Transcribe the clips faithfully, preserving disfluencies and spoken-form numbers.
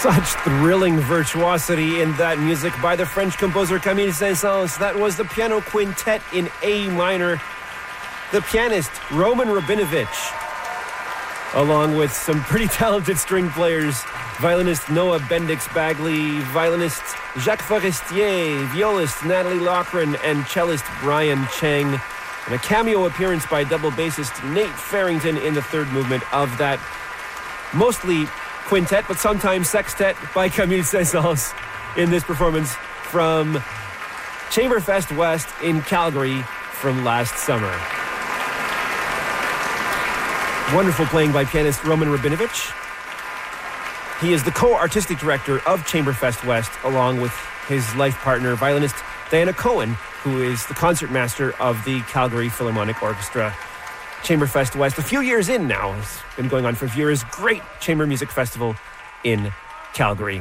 Such thrilling virtuosity in that music by the French composer Camille Saint-Saëns. That was the piano quintet in A minor. The pianist Roman Rabinovich, along with some pretty talented string players, violinist Noah Bendix-Bagley, violinist Jacques Forestier, violist Natalie Loughran, and cellist Brian Cheng. And a cameo appearance by double bassist Nate Farrington in the third movement of that mostly quintet, but sometimes sextet by Camille Saint-Saëns in this performance from Chamberfest West in Calgary from last summer. Wonderful playing by pianist Roman Rabinovich. He is the co-artistic director of Chamberfest West, along with his life partner, violinist Diana Cohen, who is the concertmaster of the Calgary Philharmonic Orchestra. Chamberfest West, a few years in now, has been going on for a few years. Great chamber music festival in Calgary.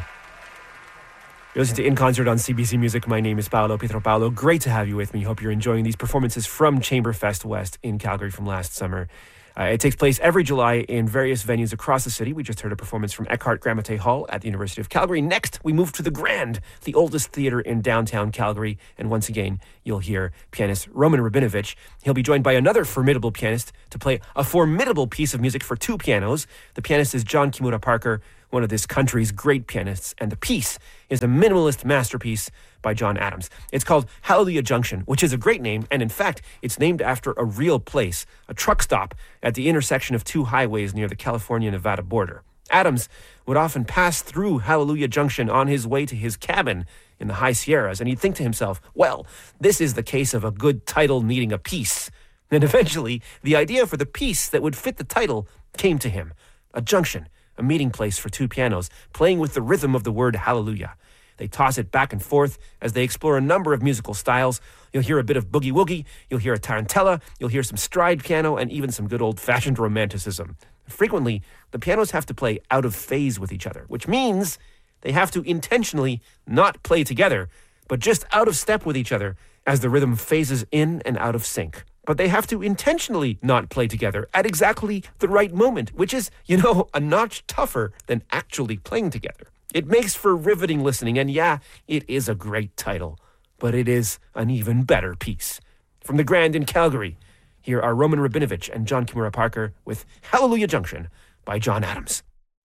You're listening to In Concert on C B C Music. My name is Paolo Pietropalo. Great to have you with me. Hope you're enjoying these performances from Chamberfest West in Calgary from last summer. Uh, it takes place every July in various venues across the city. We just heard a performance from Eckhart Gramate Hall at the University of Calgary. Next, we move to the Grand, the oldest theatre in downtown Calgary. And once again, you'll hear pianist Roman Rabinovich. He'll be joined by another formidable pianist to play a formidable piece of music for two pianos. The pianist is John Kimura Parker, one of this country's great pianists. And the piece is a minimalist masterpiece by John Adams. It's called Hallelujah Junction, which is a great name, and in fact, it's named after a real place, a truck stop at the intersection of two highways near the California-Nevada border. Adams would often pass through Hallelujah Junction on his way to his cabin in the High Sierras, and he'd think to himself, well, this is the case of a good title needing a piece. And eventually, the idea for the piece that would fit the title came to him. A junction, a meeting place for two pianos, playing with the rhythm of the word hallelujah. They toss it back and forth as they explore a number of musical styles. You'll hear a bit of boogie-woogie, you'll hear a tarantella, you'll hear some stride piano, and even some good old-fashioned romanticism. Frequently, the pianos have to play out of phase with each other, which means they have to intentionally not play together, but just out of step with each other as the rhythm phases in and out of sync. But they have to intentionally not play together at exactly the right moment, which is, you know, a notch tougher than actually playing together. It makes for riveting listening, and yeah, it is a great title, but it is an even better piece. From the Grand in Calgary, here are Roman Rabinovich and John Kimura Parker with Hallelujah Junction by John Adams.